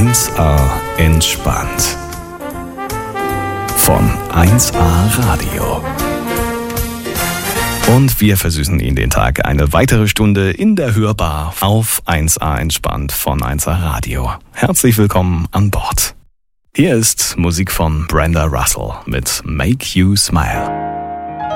1A entspannt. Von 1A Radio. Und wir versüßen Ihnen den Tag eine weitere Stunde in der Hörbar auf 1A entspannt von 1A Radio. Herzlich willkommen an Bord. Hier ist Musik von Brenda Russell mit Make You Smile.